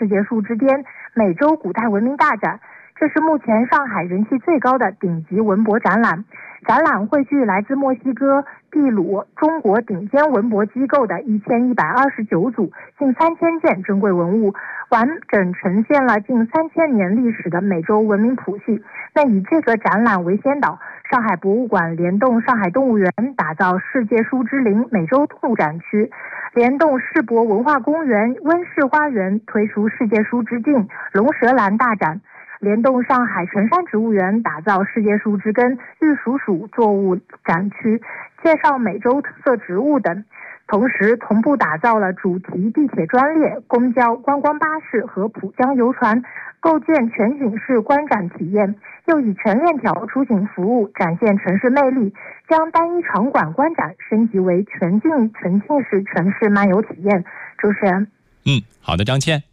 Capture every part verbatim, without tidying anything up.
世界树之巅美洲古代文明大展，这是目前上海人气最高的顶级文博展览。展览汇聚来自墨西哥、秘鲁、中国顶尖文博机构的一千一百二十九组近三千件珍贵文物，完整呈现了近三千年历史的美洲文明谱系。那以这个展览为先导，上海博物馆联动上海动物园，打造世界树之林美洲动物展区，联动世博文化公园、温室花园推出世界树之境龙舌兰大展，联动上海城山植物园打造世界树之根玉蜀黍作物展区，介绍美洲特色植物等。同时同步打造了主题地铁专列、公交、观光巴士和浦江游船，构建全景式观展体验，又以全链条出行服务展现城市魅力，将单一场馆观展升级为全境沉浸式城市漫游体验。主持人， 嗯，好的，张倩。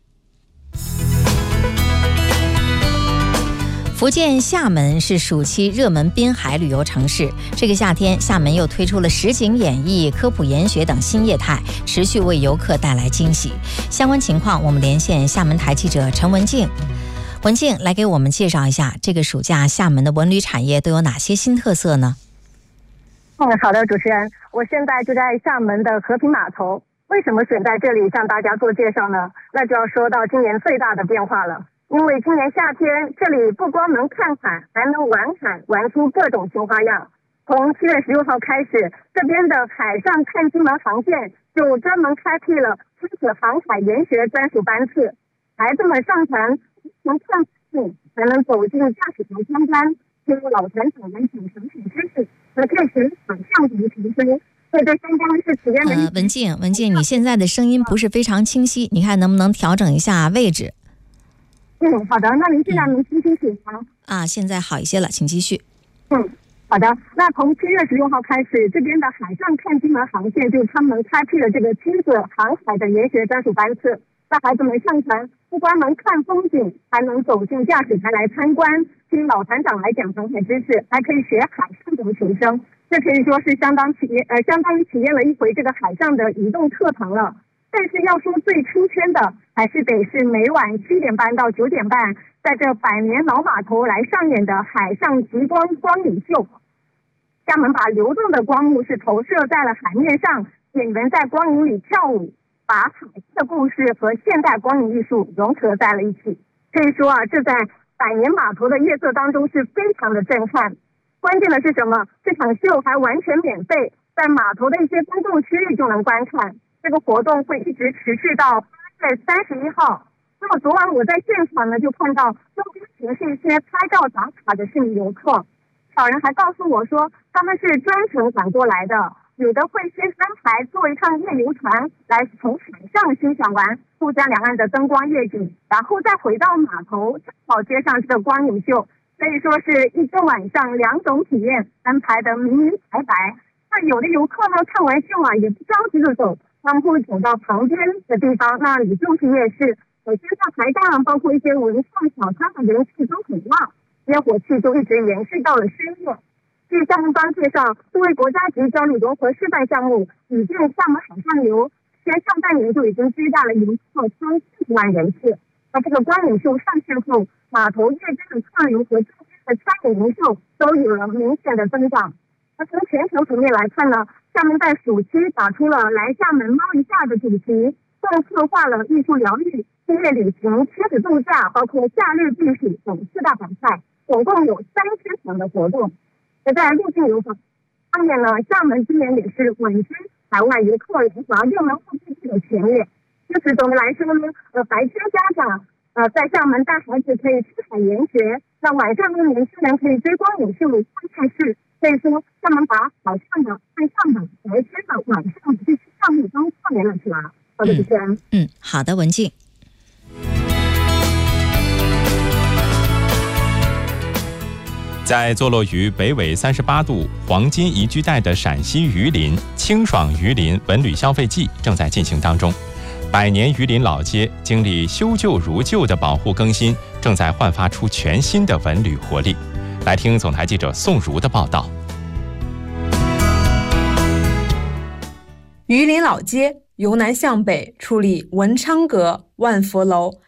福建厦门是暑期热门滨海旅游城市，这个夏天厦门又推出了实景演绎、科普研学等新业态，持续为游客带来惊喜。相关情况我们连线厦门台记者陈文静。文静来给我们介绍一下，这个暑假厦门的文旅产业都有哪些新特色呢？ 嗯，好的，主持人，我现在就在厦门的和平码头。为什么选在这里向大家做介绍呢？那就要说到今年最大的变化了。因为今年夏天这里不光能看海，还能玩海，玩出各种新花样。从七月十六号开始，这边的海上看金门航线就专门开辟了亲子航海研学专属班次，孩子们上船能看海，才能走进驾驶台参观，听老船长们讲航海知识，和看学海上级提升。对，这相当是体验的。 呃，文静，文静，你现在的声音不是非常清晰，你看能不能调整一下位置？ 嗯，好的，那您现在能听清楚吗？ 啊，现在好一些了，请继续。 嗯，好的。那从七月十六号开始，这边的海上看金门航线就专门开辟了这个亲子航海的研学专属班次。那孩子们上船不光能看风景，还能走进驾驶台来参观，听老船长来讲航海知识，还可以学海上的求生。这可以说是相当体验，呃，相当于体验了一回这个海上的移动课堂了。但是要说最出圈的，还是得是每晚七点半到九点半，在这百年老码头来上演的海上极光光影秀。厦门把流动的光幕是投射在了海面上，演员在光影里跳舞，把海的故事和现代光影艺术融合在了一起。可以说啊，这在百年码头的夜色当中是非常的震撼。关键的是什么？这场秀还完全免费，在码头的一些公共区域就能观看。这个活动会一直持续到八月三十一号。那么昨晚我在现场呢，就看到周边全是一些拍照打卡的市民游客，小人还告诉我说他们是专程赶过来的，有的会先安排坐一趟夜游船来从海上欣赏完沪江两岸的灯光夜景，然后再回到码头正好接上这个光影秀，可以说是一个晚上两种体验安排的明明白白。那有的游客呢，看完秀啊也不着急着走，他们会走到旁边的地方，那里就是夜市。首先在台上，包括一些文创小摊的人气都很旺，烟火气就一直延续到了深夜。据项目方介绍，作为国家级交流融合示范项目，已经厦门海上游前上半年就已经接待了游客超四十万人次。那这个光影秀上线后，码头夜间的客流和周边的餐饮零售都有了明显的增长。那从全球层面来看呢，厦门在暑期打出了来厦门猫一下的主题，共策划了艺术疗愈、音乐旅行、亲子度假，包括夏日避暑等四大板块，总共有三千场的活动。而在入境游方面呢，厦门今年也是稳居海外游客联华热门目的地的前列。因此总的来说呢，呃，白天家长呃在厦门带孩子可以出海研学，那晚上呢，年轻人可以追光影秀、看电视。所以说，厦门把早上的、晚上的、白天的、晚上的这些项目都串联了起来。好的，主持人。 嗯，好的，文静。 在坐落于北纬三十八度黄金宜居带的陕西榆林，清爽榆林文旅消费季正在进行当中。百年榆林老街经历修旧如旧的保护更新，正在焕发出全新的文旅活力。来听总台记者宋如的报道。 榆林老街由南向北矗立文昌阁、万佛楼、